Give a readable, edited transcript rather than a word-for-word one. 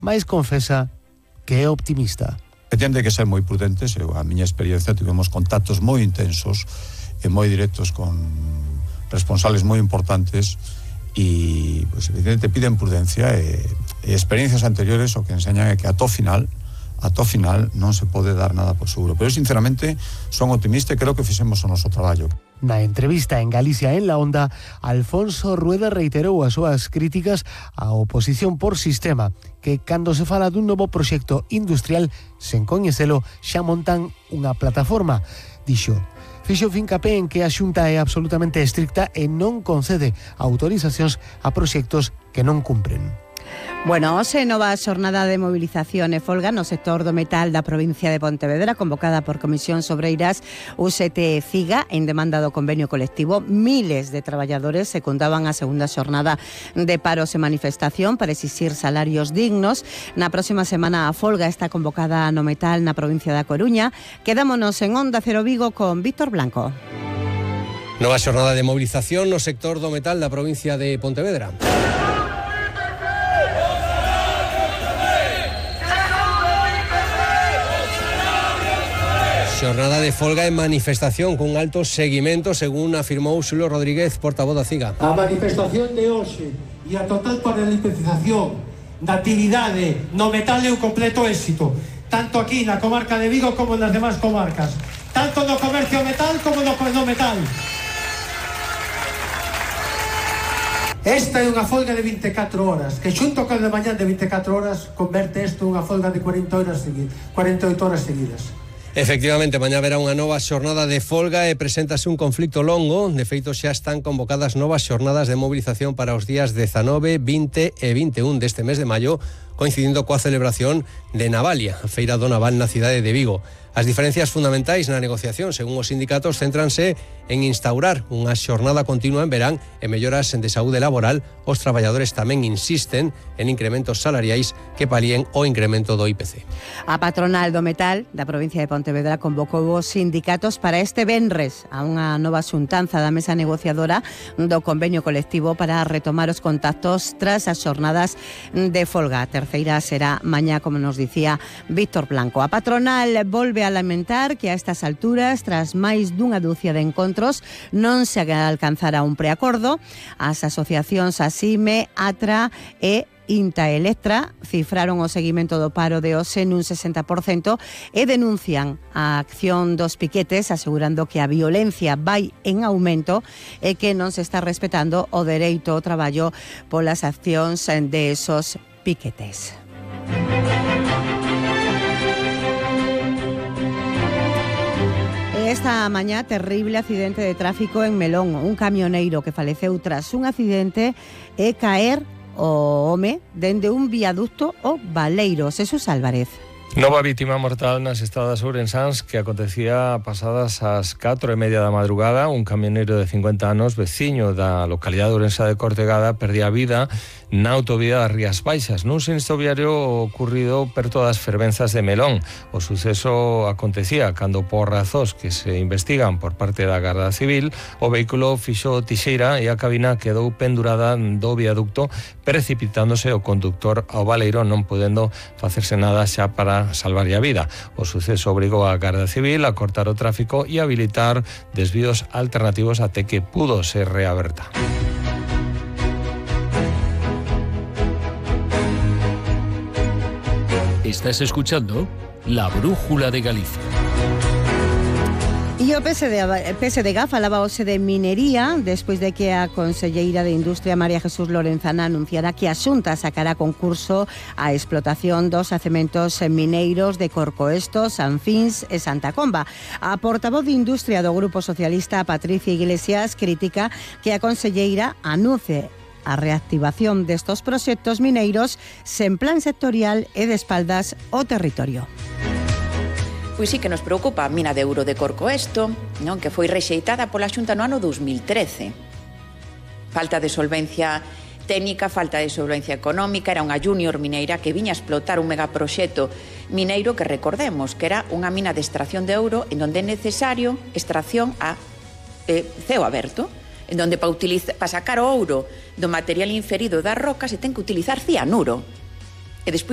mais confesa que é optimista. Ten que ser moi prudentes. A miña experiencia, tivemos contactos moi intensos e moi directos con responsables moi importantes e, pues, evidentemente, piden prudencia e experiencias anteriores o que enseñan é que a to final non se pode dar nada por seguro. Pero, sinceramente, son optimista e creo que fixemos o noso traballo. Na entrevista en Galicia en La Onda, Alfonso Rueda reiterou as súas críticas á oposición por sistema, que cando se fala dun novo proxecto industrial, sen coñecelo, xa montan unha plataforma. Dixo, fixo fincapé en que a Xunta é absolutamente estricta e non concede autorizacións a proxectos que non cumpren. Bueno, hoxe nova xornada de movilización e folga no sector do metal da provincia de Pontevedra, convocada por Comisións Obreiras UGT e CIGA en demanda do convenio colectivo. Miles de traballadores secundaban a segunda xornada de paros e manifestación para exixir salarios dignos. Na próxima semana a folga está convocada no metal na provincia da Coruña. Quedámonos en Onda Cero Vigo con Víctor Blanco. Nova xornada de movilización no sector do metal da provincia de Pontevedra. Xornada de folga e manifestación cun alto seguimento, según afirmou Xulio Rodríguez, portavoz da CIGA. A manifestación de hoxe e a total paralización da actividade no metal é un completo éxito, tanto aquí na comarca de Vigo como nas demás comarcas, tanto no comercio metal como no metal. Esta é unha folga de 24 horas, que xunto con a de mañán de 24 horas converte isto unha folga de 48 horas seguidas. Efectivamente, mañá verá unha nova xornada de folga e preséntase un conflicto longo. De feito, xa están convocadas novas xornadas de movilización para os días 19, 20 e 21 deste mes de maio, coincidindo coa celebración de Navalia, a Feira do Naval na cidade de Vigo. As diferencias fundamentais na negociación, según os sindicatos, céntranse en instaurar unha xornada continua en verán e melloras de saúde laboral. Os traballadores tamén insisten en incrementos salariais que palien o incremento do IPC. A patronal do metal da provincia de Pontevedra convocou os sindicatos para este venres a unha nova xuntanza da mesa negociadora do convenio colectivo para retomar os contactos tras as xornadas de folga. A terceira será mañá, como nos dicía Víctor Blanco. A patronal volve a lamentar que a estas alturas, tras máis dunha dúcia de encontros, non se alcanzara un preacordo. As asociacións ASIME, ATRA e INTA Electra cifraron o seguimento do paro de hoxe nun 60% e denuncian a acción dos piquetes, asegurando que a violencia vai en aumento e que non se está respetando o dereito ao traballo polas accións de esos piquetes. Esta mañá, terrible accidente de tráfico en Melón. Un camioneiro que faleceu tras un accidente e caer o home dende un viaducto o Baleiro. Jesús Álvarez. Nova vítima mortal nas estradas ourensáns que acontecía pasadas as 4:30 da madrugada. Un camioneiro de 50 anos, veciño da localidade de Ourensa de Cortegada, perdía a vida na autovía das Rías Baixas, nun sinistro viario ocurrido perto das fervenzas de Melón. O suceso acontecía cando, por razóns que se investigan por parte da Garda Civil, o vehículo fixo tixeira e a cabina quedou pendurada do viaducto, precipitándose o conductor ao baleiro, non podendo facerse nada xa para salvarlle a vida. O suceso obrigou a Garda Civil a cortar o tráfico e habilitar desvíos alternativos até que pudo ser reaberta. Estás escuchando La Brújula de Galicia. E o PSDG falaba hoxe de minería despois de que a conselleira de Industria María Jesús Lorenzana anunciara que a Xunta sacará concurso a explotación dos yacementos mineiros de Corcoesto, San Fins e Santa Comba. A portavoz de Industria do Grupo Socialista, Patricia Iglesias, critica que a conselleira anuncie a reactivación destos proxectos mineiros sen plan sectorial e de espaldas ao territorio. Pois sí que nos preocupa a mina de ouro de Corcoesto, non, que foi rexeitada pola Xunta no ano 2013. Falta de solvencia técnica, falta de solvencia económica, era unha junior mineira que viña a explotar un megaproxecto mineiro que recordemos que era unha mina de extracción de ouro en donde é necesario extracción a ceo aberto, en donde para sacar o ouro do material inferido das rocas se ten que utilizar cianuro. E despois